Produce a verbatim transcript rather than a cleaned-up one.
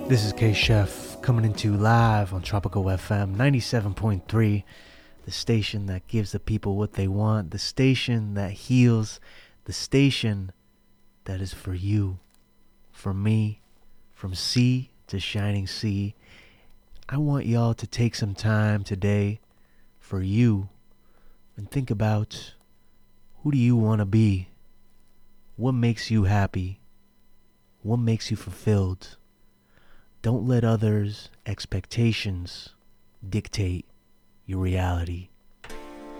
This is K Chef coming into you live on Tropical F M ninety-seven point three, the station that gives the people what they want, the station that heals, the station that is for you, for me, from sea to shining sea. I want y'all to take some time today for you and think about, who do you want to be? What makes you happy? What makes you fulfilled? Don't let others' expectations dictate your reality.